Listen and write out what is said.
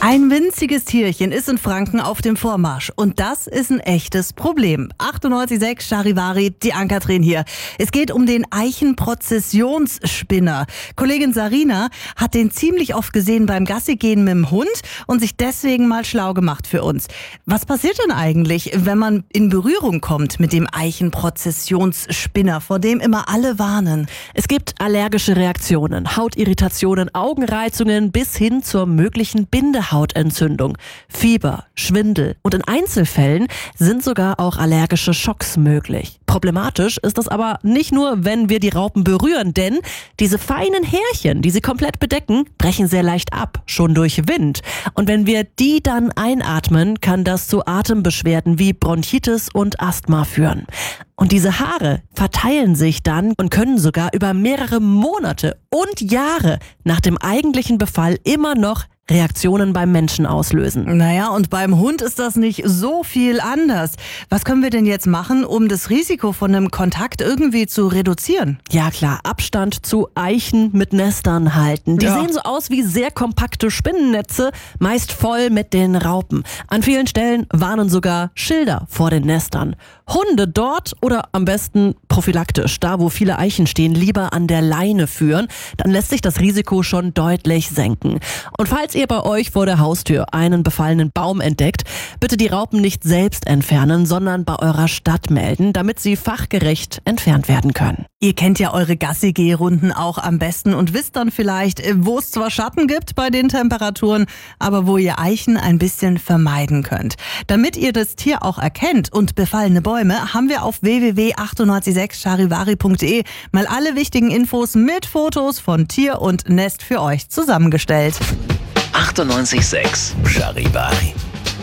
Ein winziges Tierchen ist in Franken auf dem Vormarsch und das ist ein echtes Problem. 98,6 Charivari, die Ann-Kathrin hier. Es geht um den Eichenprozessionsspinner. Kollegin Sarina hat den ziemlich oft gesehen beim Gassigehen mit dem Hund und sich deswegen mal schlau gemacht für uns. Was passiert denn eigentlich, wenn man in Berührung kommt mit dem Eichenprozessionsspinner, vor dem immer alle warnen? Es gibt allergische Reaktionen, Hautirritationen, Augenreizungen bis hin zur möglichen Bindehautentzündung, Fieber, Schwindel und in Einzelfällen sind sogar auch allergische Schocks möglich. Problematisch ist das aber nicht nur, wenn wir die Raupen berühren, denn diese feinen Härchen, die sie komplett bedecken, brechen sehr leicht ab, schon durch Wind. Und wenn wir die dann einatmen, kann das zu Atembeschwerden wie Bronchitis und Asthma führen. Und diese Haare verteilen sich dann und können sogar über mehrere Monate und Jahre nach dem eigentlichen Befall immer noch Reaktionen beim Menschen auslösen. Naja, und beim Hund ist das nicht so viel anders. Was können wir denn jetzt machen, um das Risiko von einem Kontakt irgendwie zu reduzieren? Ja klar, Abstand zu Eichen mit Nestern halten. Die sehen so aus wie sehr kompakte Spinnennetze, meist voll mit den Raupen. An vielen Stellen warnen sogar Schilder vor den Nestern. Hunde dort oder am besten prophylaktisch, da wo viele Eichen stehen, lieber an der Leine führen. Dann lässt sich das Risiko schon deutlich senken. Und falls ihr bei euch vor der Haustür einen befallenen Baum entdeckt, bitte die Raupen nicht selbst entfernen, sondern bei eurer Stadt melden, damit sie fachgerecht entfernt werden können. Ihr kennt ja eure Gassi-Geh-Runden auch am besten und wisst dann vielleicht, wo es zwar Schatten gibt bei den Temperaturen, aber wo ihr Eichen ein bisschen vermeiden könnt. Damit ihr das Tier auch erkennt und befallene Bäume, haben wir auf www.896charivari.de mal alle wichtigen Infos mit Fotos von Tier und Nest für euch zusammengestellt. 98,6 Charivari.